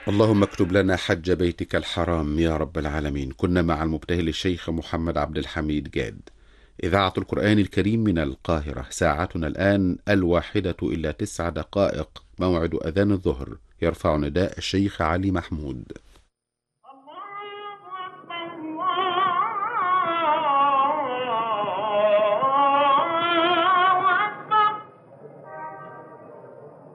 اللهم اكتب لنا حج بيتك الحرام يا رب العالمين. كنا مع المبتهل الشيخ محمد عبد الحميد جاد. إذاعة القرآن الكريم من القاهرة، ساعتنا الآن 1:01 إلا 9 دقائق، موعد أذان الظهر. يرفع نداء الشيخ علي محمود.